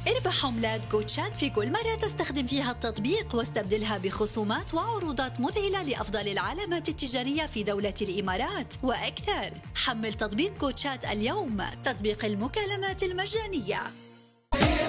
اربح عملات كوتشات في كل مرة تستخدم فيها التطبيق، واستبدلها بخصومات وعروضات مذهلة لأفضل العلامات التجارية في دولة الإمارات وأكثر. حمل تطبيق كوتشات اليوم، تطبيق المكالمات المجانية.